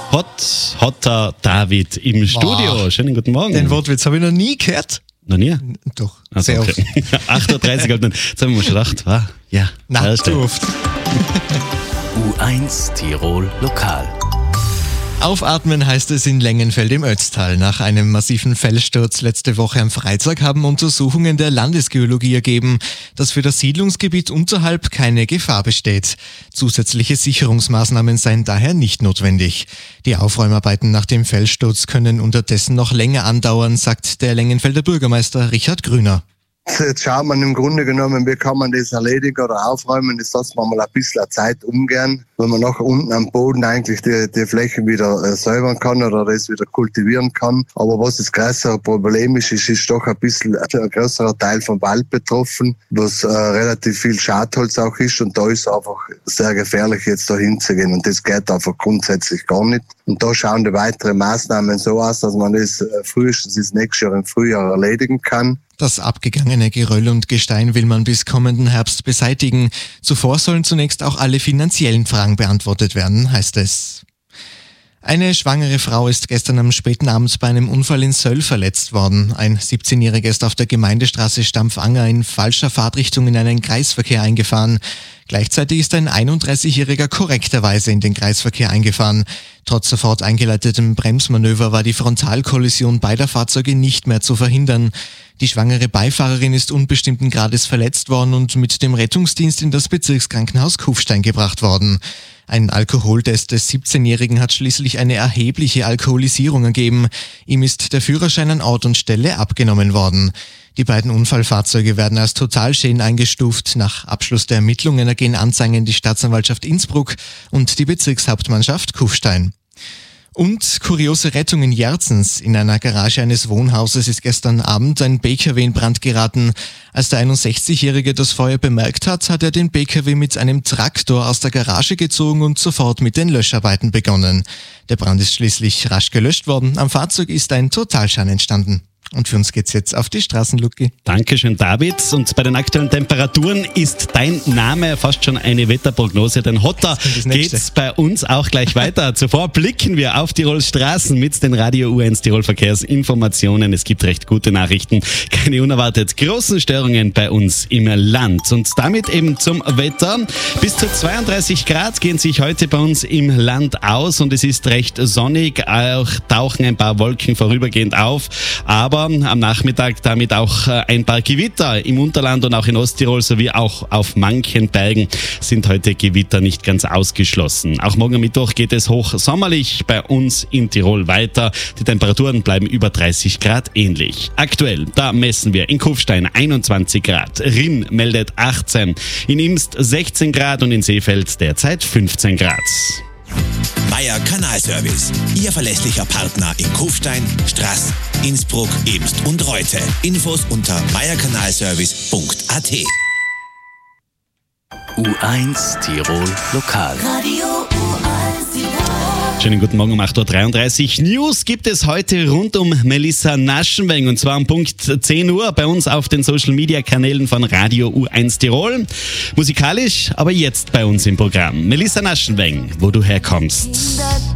Hat der David im Studio. Schönen guten Morgen. Den Wortwitz habe ich noch nie gehört. Noch nie? Doch, also, sehr okay. oft. 8.30 Uhr. Jetzt haben wir schon gedacht, ja. Na, zu oft. U1 Tirol Lokal. Aufatmen heißt es in Längenfeld im Ötztal. Nach einem massiven Felssturz letzte Woche am Freitag haben Untersuchungen der Landesgeologie ergeben, dass für das Siedlungsgebiet unterhalb keine Gefahr besteht. Zusätzliche Sicherungsmaßnahmen seien daher nicht notwendig. Die Aufräumarbeiten nach dem Felssturz können unterdessen noch länger andauern, sagt der Längenfelder Bürgermeister Richard Grüner. Jetzt schaut man im Grunde genommen, wie kann man das erledigen oder aufräumen. Das lässt man mal ein bisschen Zeit umgehen, wenn man nachher unten am Boden eigentlich die Flächen wieder säubern kann oder das wieder kultivieren kann. Aber was das größere Problem ist doch ein bisschen ein größerer Teil vom Wald betroffen, was relativ viel Schadholz auch ist, und da ist es einfach sehr gefährlich, jetzt da hinzugehen, und das geht einfach grundsätzlich gar nicht. Und da schauen die weiteren Maßnahmen so aus, dass man das frühestens das nächste Jahr im Frühjahr erledigen kann. Das abgegangene Geröll und Gestein will man bis kommenden Herbst beseitigen. Zuvor sollen zunächst auch alle finanziellen Fragen beantwortet werden, heißt es. Eine schwangere Frau ist gestern am späten Abend bei einem Unfall in Söll verletzt worden. Ein 17-Jähriger ist auf der Gemeindestraße Stampfanger in falscher Fahrtrichtung in einen Kreisverkehr eingefahren. Gleichzeitig ist ein 31-Jähriger korrekterweise in den Kreisverkehr eingefahren. Trotz sofort eingeleitetem Bremsmanöver war die Frontalkollision beider Fahrzeuge nicht mehr zu verhindern. Die schwangere Beifahrerin ist unbestimmten Grades verletzt worden und mit dem Rettungsdienst in das Bezirkskrankenhaus Kufstein gebracht worden. Ein Alkoholtest des 17-Jährigen hat schließlich eine erhebliche Alkoholisierung ergeben. Ihm ist der Führerschein an Ort und Stelle abgenommen worden. Die beiden Unfallfahrzeuge werden als Totalschäden eingestuft. Nach Abschluss der Ermittlungen ergehen Anzeigen in die Staatsanwaltschaft Innsbruck und die Bezirkshauptmannschaft Kufstein. Und kuriose Rettung in Jerzens. In einer Garage eines Wohnhauses ist gestern Abend ein PKW in Brand geraten. Als der 61-Jährige das Feuer bemerkt hat, hat er den PKW mit einem Traktor aus der Garage gezogen und sofort mit den Löscharbeiten begonnen. Der Brand ist schließlich rasch gelöscht worden. Am Fahrzeug ist ein Totalschaden entstanden. Und für uns geht's jetzt auf die Straßen, Luki. Dankeschön, David. Und bei den aktuellen Temperaturen ist dein Name fast schon eine Wetterprognose, denn hotter geht's bei uns auch gleich weiter. Zuvor blicken wir auf Tirols Straßen mit den Radio U1 Tirol Verkehrsinformationen. Es gibt recht gute Nachrichten, keine unerwartet großen Störungen bei uns im Land. Und damit eben zum Wetter. Bis zu 32 Grad gehen sich heute bei uns im Land aus und es ist recht sonnig. Auch tauchen ein paar Wolken vorübergehend auf, aber am Nachmittag damit auch ein paar Gewitter im Unterland und auch in Osttirol sowie auch auf manchen Bergen sind heute Gewitter nicht ganz ausgeschlossen. Auch morgen Mittwoch geht es hochsommerlich bei uns in Tirol weiter. Die Temperaturen bleiben über 30 Grad ähnlich. Aktuell, da messen wir in Kufstein 21 Grad, Rinn meldet 18, in Imst 16 Grad und in Seefeld derzeit 15 Grad. Meier Kanalservice, Ihr verlässlicher Partner in Kufstein, Straß, Innsbruck, Imst und Reute. Infos unter meierkanalservice.at. U1 Tirol Lokal. Radio U1 Tirol. Schönen guten Morgen um 8.33 Uhr. News gibt es heute rund um Melissa Naschenweng und zwar um Punkt 10 Uhr bei uns auf den Social-Media-Kanälen von Radio U1 Tirol. Musikalisch, aber jetzt bei uns im Programm. Melissa Naschenweng, wo du herkommst.